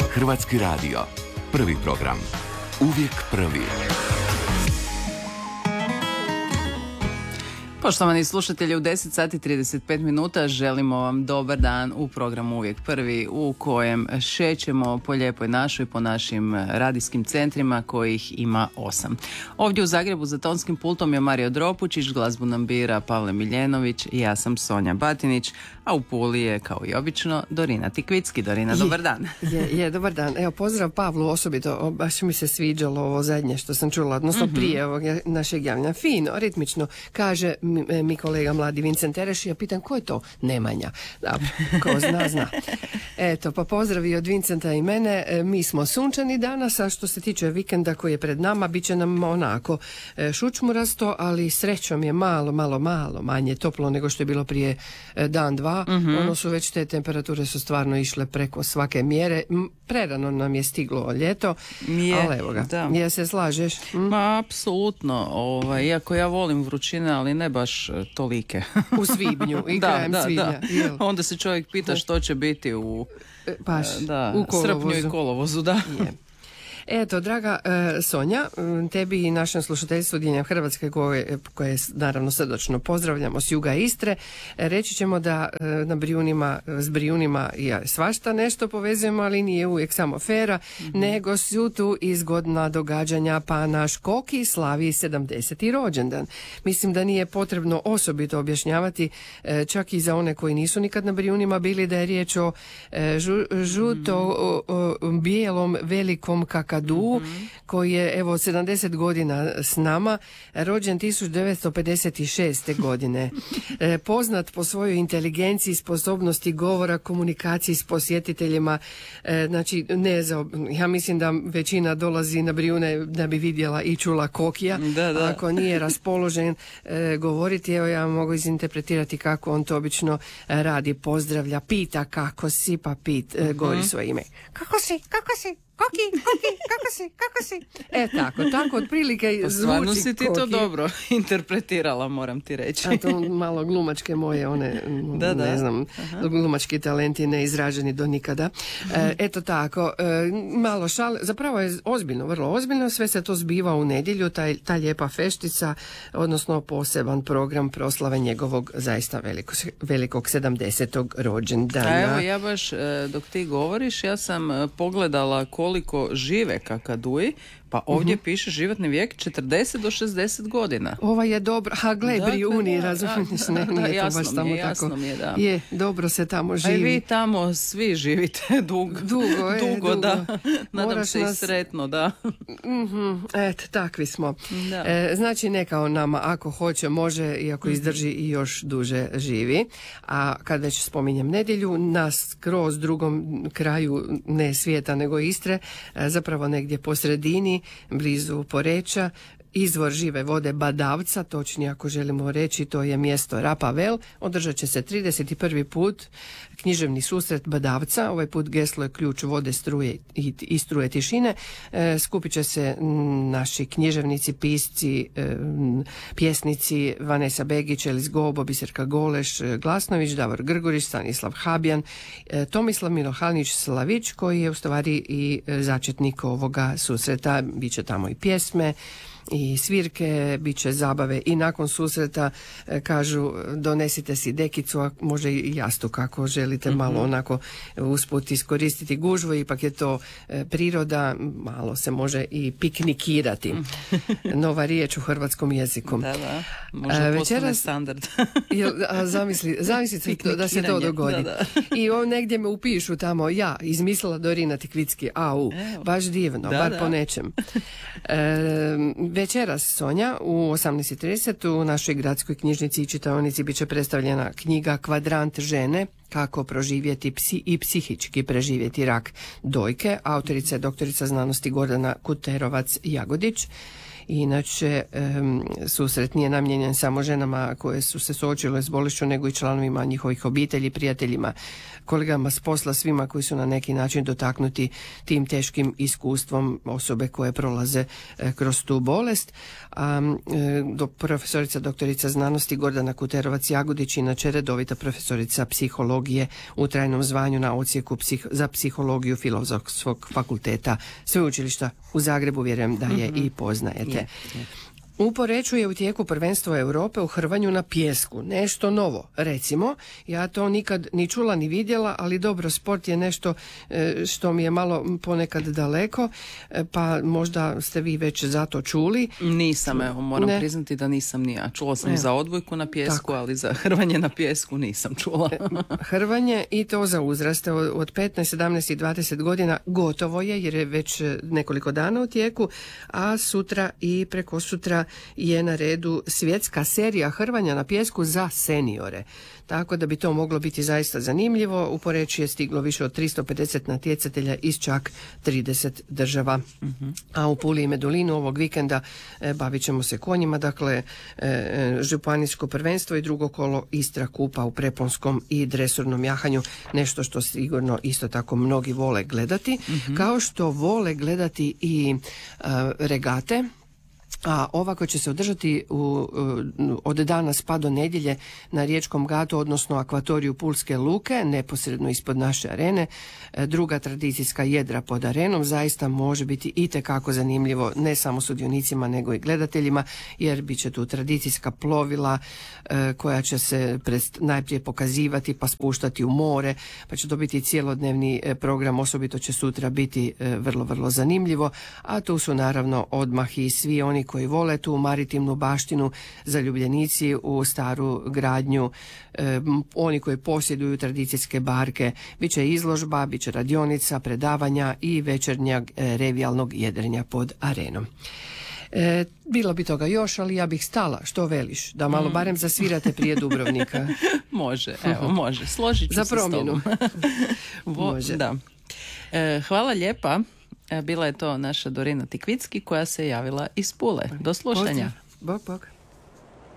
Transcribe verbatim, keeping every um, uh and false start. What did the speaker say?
Hrvatski radio. Prvi program. Uvijek prvi. Poštovani slušatelji, u deset sati trideset pet minuta želimo vam dobar dan u programu Uvijek prvi, u kojem šećemo po lijepoj našoj, po našim radijskim centrima kojih ima osam. Ovdje u Zagrebu za tonskim pultom je Mario Dropučić, glazbu nam bira Pavle Miljenović i ja sam Sonja Batinić, a u Puli je kao i obično Dorina Tikvicki. Dorina, je, dobar dan. Je, je, dobar dan. Evo, pozdrav Pavlu osobito, baš mi se sviđalo ovo zadnje što sam čula, odnosno mm-hmm. prije ovog našeg javljanja. Fino, ritmično, kaže mi, mi kolega mladi Vincent Tereš, ja pitam ko je to? Nemanja. Da, ko zna, zna. Eto, pa pozdravi od Vincenta i mene. Mi smo sunčani danas, a što se tiče vikenda koji je pred nama, bit će nam onako šučmurasto, ali srećom je malo, malo, malo manje toplo nego što je bilo prije dan, dva. Mm-hmm. Ono su već te temperature su stvarno išle preko svake mjere. Prerano nam je stiglo ljeto, je, ali evo ga. Da. Ja se slažeš? Mm? Ma, apsolutno. Ovaj, iako ja volim vrućine, ali ne baš tolike. U svibnju i da, krajem da, svibnja. Da. Onda se čovjek pita što će biti u, baš, da, u kolovozu. srpnju i kolovozu. Da. Je. Eto, draga e, Sonja, tebi i našem slušateljstvu Diljem Hrvatske koje, koje naravno srdačno pozdravljamo s juga Istre, reći ćemo da e, na Brijunima, s Brijunima ja, svašta nešto povezujemo, ali nije uvijek samo fera, mm-hmm. nego su tu i zgodna događanja, pa naš Koki slavi sedamdeseti rođendan. Mislim da nije potrebno osobito objašnjavati, e, čak i za one koji nisu nikad na Brijunima bili, da je riječ o e, žu, žuto mm-hmm. o, o, bijelom velikom kakadu, Mm-hmm. koji je evo sedamdeset godina s nama, rođen tisuću devetsto pedeset šeste. godine. E, poznat po svojoj inteligenciji, sposobnosti govora, komunikaciji s posjetiteljima. E, znači, ne za, ja mislim da većina dolazi na Brijune da bi vidjela i čula Kokija. Da, da. Ako nije raspoložen e, govoriti, evo ja mogu izinterpretirati kako on to obično radi. Pozdravlja, pita kako si, pa pit, e, govori svoje ime. Kako si, kako si? Koki, Koki, kako si, kako si? E tako, tako otprilike pa zvuči stvarno si ti Koki. To dobro interpretirala, moram ti reći. A to malo glumačke moje, one, da, da. ne znam, aha. glumački talenti neizraženi do nikada. E, eto tako, e, malo šale, zapravo je ozbiljno, vrlo ozbiljno, sve se to zbiva u nedjelju, taj, ta lijepa feštica, odnosno poseban program proslave njegovog zaista veliko, velikog sedamdesetog rođendana. A evo, ja baš, dok ti govoriš, ja sam pogledala ko koliko žive kakaduji, pa ovdje uh-huh. piše životni vijek četrdeset do šezdeset godina. Ova je dobro, ha gle, Brijuni, razumiješ, ne, nije jasno to baš tamo je, tako. Mi je, da. Je, dobro se tamo živi. A i vi tamo svi živite dug, dugo, je, dugo, dugo. Da. Nadam Moraš se nas... i sretno, da. Mm-hmm. Eto, takvi smo. Da. E, znači, neka on nama, ako hoće, može, i ako izdrži i još duže živi. A kad već spominjem nedjelju, na skroz drugom kraju, ne svijeta, nego Istre, zapravo negdje po sredini, blizu Poreča, izvor žive vode Badavca, točnije ako želimo reći, to je mjesto Rapavel. Održat će se trideset prvi put književni susret Badavca. Ovaj put geslo je ključ vode, struje i, i struje tišine. E, skupit će se m, naši književnici, pisci, e, m, pjesnici Vanesa Begić, Elis Gobo, Biserka Goleš, Glasnović, Davor Grgurić, Stanislav Habjan, e, Tomislav Milohalnić Slavić, koji je u stvari i začetnik ovoga susreta. Biće tamo i pjesme i svirke, bit će zabave i nakon susreta, e, kažu donesite si dekicu, a može i jastuk ako želite mm-hmm. malo onako usput iskoristiti gužvu, ipak je to e, priroda, malo se može i piknikirati. Nova riječ u hrvatskom jeziku. Da, da, može postane standard. Jel, a zamisli, zamislite to, da se to dogodi. Da, da. I on negdje me upišu tamo, ja, izmislila Dorina Tikvicki, au, Evo. baš divno, da, bar da. po nečem. E, Večeras, Sonja, u osamnaest i trideset u našoj gradskoj knjižnici i čitaonici bit će predstavljena knjiga Kvadrant žene, kako proživjeti psi i psihički preživjeti rak dojke. Autorica je doktorica znanosti Gordana Kuterovac Jagodić. Inače, susret nije namijenjen samo ženama koje su se suočile s bolešću, nego i članovima njihovih obitelji, prijateljima, kolegama s posla, svima koji su na neki način dotaknuti tim teškim iskustvom osobe koje prolaze kroz tu bolest. A, do, profesorica doktorica znanosti Gordana Kuterovac-Jagudić, inače redovita profesorica psihologije u trajnom zvanju na odsjeku psih, za psihologiju Filozofskog fakulteta Sveučilišta u Zagrebu, vjerujem da je mm-hmm. i poznajete. Je, je. U Poreču je u tijeku prvenstvo Europe u hrvanju na pijesku. Nešto novo. Recimo, ja to nikad ni čula ni vidjela, ali dobro, sport je nešto što mi je malo ponekad daleko, pa možda ste vi već za to čuli. Nisam, evo, moram ne. priznati da nisam ni ja. Čula sam ne. za odbojku na pijesku, Tako. ali za hrvanje na pijesku nisam čula. Hrvanje i to za uzraste od petnaest, sedamnaest i dvadeset godina gotovo je, jer je već nekoliko dana u tijeku, a sutra i preko sutra je na redu svjetska serija hrvanja na pijesku za seniore. Tako da bi to moglo biti zaista zanimljivo. U Poreču je stiglo više od tristo pedeset natjecatelja iz čak trideset država. Mm-hmm. A u Puli i Medulinu ovog vikenda e, bavit ćemo se konjima, dakle e, županijsko prvenstvo i drugo kolo Istra kupa u preponskom i dresurnom jahanju, nešto što sigurno isto tako mnogi vole gledati, mm-hmm. kao što vole gledati i a, regate. A ovako će se održati u, od danas pa do nedjelje na Riječkom gatu, odnosno akvatoriju Pulske luke, neposredno ispod naše arene. Druga tradicijska jedra pod arenom zaista može biti itekako zanimljivo ne samo sudionicima nego i gledateljima, jer bit će tu tradicijska plovila e, koja će se prest, najprije pokazivati pa spuštati u more, pa će to biti cijelodnevni program, osobito će sutra biti e, vrlo, vrlo zanimljivo, a tu su naravno odmah i svi oni koji vole tu maritimnu baštinu, zaljubljenici u staru gradnju, e, oni koji posjeduju tradicijske barke. Biće izložba, biće radionica, predavanja i večernjeg e, revijalnog jedrenja pod arenom. E, bilo bi toga još, ali ja bih stala. Što veliš? Da malo barem zasvirate prije Dubrovnika. Može, evo, može. Složit ću Za se promjenu. s tobom. Može. Da. E, hvala lijepa. Bila je to naša Dorina Tikvicki koja se javila iz Pule. Do slušanja. Bog, bog.